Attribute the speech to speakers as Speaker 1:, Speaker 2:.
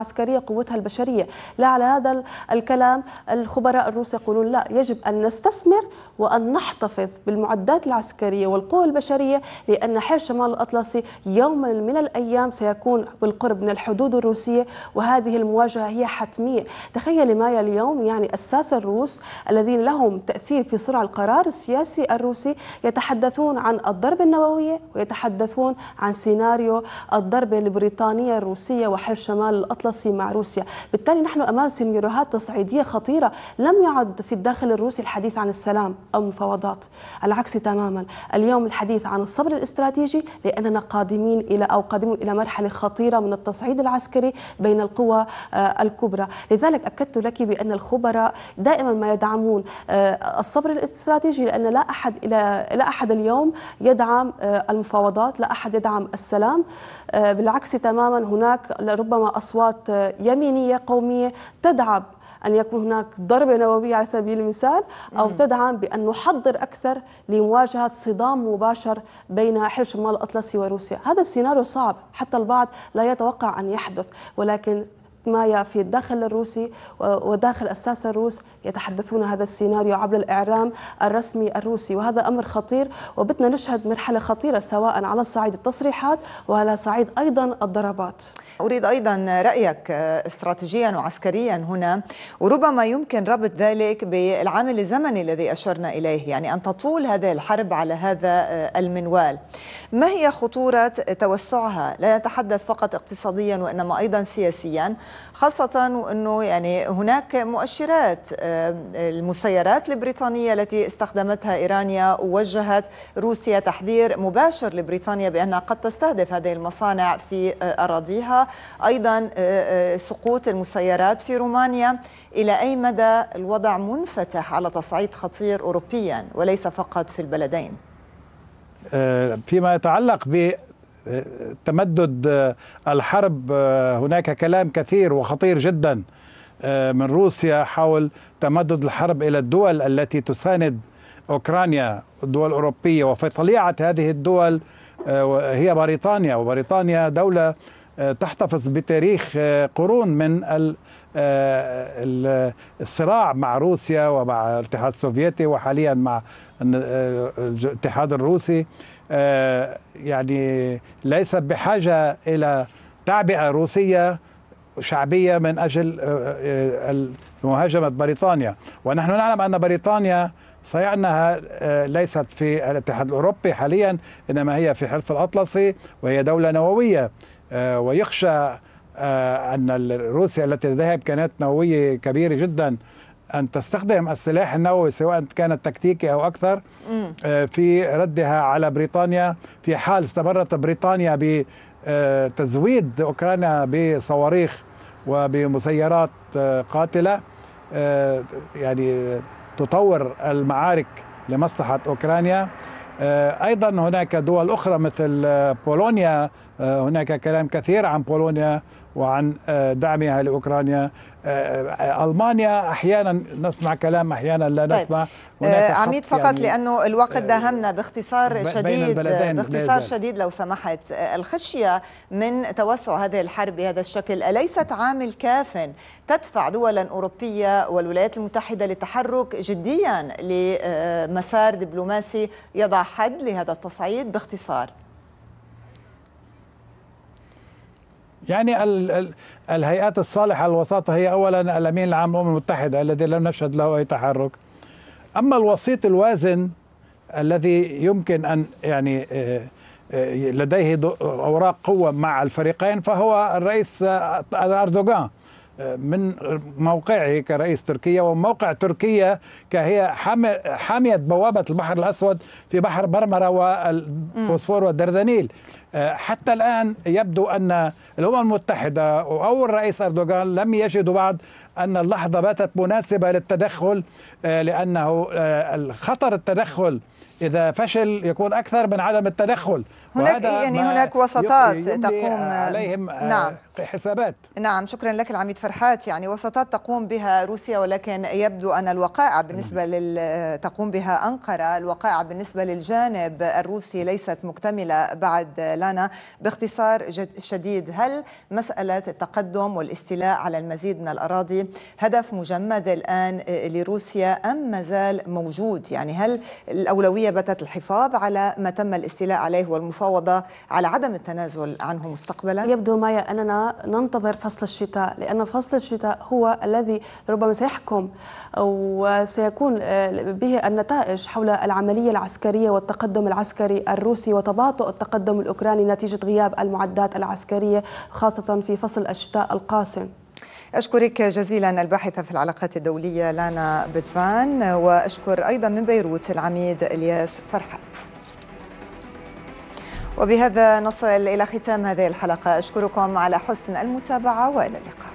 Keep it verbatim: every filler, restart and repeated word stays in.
Speaker 1: العسكرية قوتها البشرية. لا على هذا الكلام الخبراء الروس يقولون لا، يجب أن نستثمر وأن نحتفظ بالمعدات العسكرية والقوة البشرية، لأن حلف شمال الأطلسي يوما من الأيام سيكون بالقرب من الحدود الروسية، وهذه المواجهة هي حتمية. تخيل معي اليوم يعني الساسة الروس الذين لهم تأثير في صنع القرار السياسي الروسي يتحدثون عن الضربة النووية ويتحدثون عن سيناريو الضربة البريطانية الروسية وحلف شمال الأطلسي مع روسيا. بالتالي نحن أمام سيناريوهات تصعيدية خطيرة. لم يعد في الداخل الروسي الحديث عن السلام أو مفاوضات، على العكس تماما. اليوم الحديث عن الصبر الاستراتيجي، لأننا قادمين إلى أو قادمون إلى مرحلة خطيرة من التصعيد العسكري بين القوى الكبرى. لذلك أكدت لك بأن الخبراء دائما ما يدعمون الصبر الاستراتيجي، لأن لا أحد إلى لا أحد اليوم يدعم المفاوضات، لا أحد يدعم السلام. بالعكس تماما، هناك ربما أصوات يمينية قومية تدعم أن يكون هناك ضربة نووية على سبيل المثال، أو تدعم بأن نحضر أكثر لمواجهة صدام مباشر بين حلف شمال الأطلسي وروسيا. هذا السيناريو صعب، حتى البعض لا يتوقع أن يحدث، ولكن ما في الداخل الروسي وداخل الساسة الروس يتحدثون هذا السيناريو عبر الإعلام الرسمي الروسي، وهذا أمر خطير. وبدنا نشهد مرحلة خطيرة سواء على صعيد التصريحات وعلى صعيد أيضا الضربات.
Speaker 2: أريد أيضا رأيك استراتيجيا وعسكريا هنا، وربما يمكن ربط ذلك بالعامل الزمني الذي أشرنا إليه، يعني أن تطول هذه الحرب على هذا المنوال. ما هي خطورة توسعها؟ لا نتحدث فقط اقتصاديا وإنما أيضا سياسيا، خاصة وأنه يعني هناك مؤشرات. المسيرات البريطانية التي استخدمتها إيرانيا ووجهت روسيا تحذير مباشر لبريطانيا بأنها قد تستهدف هذه المصانع في أراضيها. أيضا سقوط المسيرات في رومانيا. إلى أي مدى الوضع منفتح على تصعيد خطير أوروبيا وليس فقط في البلدين؟
Speaker 3: فيما يتعلق ب تمدد الحرب، هناك كلام كثير وخطير جدا من روسيا حول تمدد الحرب إلى الدول التي تساند أوكرانيا، الدول الأوروبية. وفي طليعة هذه الدول هي بريطانيا، وبريطانيا دولة تحتفظ بتاريخ قرون من الصراع مع روسيا ومع الاتحاد السوفيتي وحاليا مع الاتحاد الروسي. يعني ليس بحاجة إلى تعبئة روسية شعبية من أجل مهاجمة بريطانيا. ونحن نعلم أن بريطانيا صحيح أنها ليست في الاتحاد الأوروبي حاليا، إنما هي في حلف الأطلسي وهي دولة نووية، ويخشى أن روسيا التي لديها إمكانات نووية كبيرة جدا أن تستخدم السلاح النووي سواء كانت تكتيكي أو أكثر في ردها على بريطانيا، في حال استمرت بريطانيا بتزويد أوكرانيا بصواريخ وبمسيرات قاتلة، يعني تطور المعارك لمصلحة أوكرانيا. أيضا هناك دول أخرى مثل بولونيا، هناك كلام كثير عن بولونيا وعن دعمها لأوكرانيا. ألمانيا أحيانا نسمع كلام، أحيانا لا نسمع.
Speaker 2: طيب. عميد فقط يعني لأنه الوقت داهمنا، باختصار شديد باختصار شديد لو سمحت. الخشية من توسع هذه الحرب بهذا الشكل أليست عامل كاف تدفع دولا أوروبية والولايات المتحدة للتحرك جديا لمسار دبلوماسي يضع حد لهذا التصعيد؟ باختصار.
Speaker 3: يعني ال ال الهيئات الصالحة للوساطة هي أولا الأمين العام للأمم المتحدة الذي لم نشهد له أي تحرك. أما الوسيط الوازن الذي يمكن أن يعني لديه أوراق قوة مع الفريقين فهو الرئيس أردوغان، من موقعه كرئيس تركيا وموقع تركيا كهي حامية بوابة البحر الأسود في بحر مرمرة والبوسفور والدردنيل. حتى الآن يبدو أن الأمم المتحدة أو الرئيس أردوغان لم يجدوا بعد أن اللحظة باتت مناسبة للتدخل، لأنه خطر التدخل إذا فشل يكون أكثر من عدم التدخل.
Speaker 2: هناك يعني هناك وسطات تقوم
Speaker 3: عليهم نعم حسابات.
Speaker 2: نعم، شكرا لك العميد فرحات. يعني وسطات تقوم بها روسيا، ولكن يبدو أن الوقائع بالنسبة لل تقوم بها أنقرة، الوقائع بالنسبة للجانب الروسي ليست مكتملة بعد. لانا، باختصار شديد، هل مسألة التقدم والاستيلاء على المزيد من الأراضي هدف مجمد الآن لروسيا أم مازال موجود؟ يعني هل الأولوية باتت الحفاظ على ما تم الاستيلاء عليه والمفاوضة على عدم التنازل عنه مستقبلا؟
Speaker 1: يبدو مايا أننا ننتظر فصل الشتاء، لأن فصل الشتاء هو الذي ربما سيحكم وسيكون به النتائج حول العملية العسكرية والتقدم العسكري الروسي وتباطؤ التقدم الأوكراني نتيجة غياب المعدات العسكرية خاصة في فصل الشتاء القاسم.
Speaker 2: أشكرك جزيلا الباحثة في العلاقات الدولية لانا بتفان، وأشكر أيضا من بيروت العميد إلياس فرحات. وبهذا نصل إلى ختام هذه الحلقة، أشكركم على حسن المتابعة وإلى اللقاء.